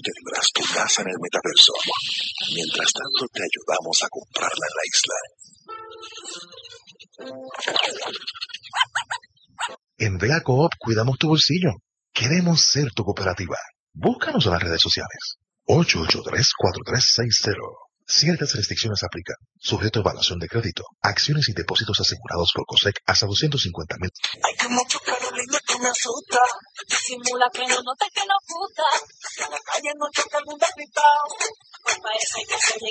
tendrás tu casa en el metaverso. Mientras tanto, te ayudamos a comprarla en la isla. En Vega Coop cuidamos tu bolsillo. Queremos ser tu cooperativa. Búscanos en las redes sociales. 883-4360. Ciertas restricciones aplican. Sujeto a evaluación de crédito. Acciones y depósitos asegurados por COSEC hasta 250,000. Hay que mucho Carolina que me asusta. Disimula que no nota que no gusta. En la calle no choca algún despistado. Pues parece que se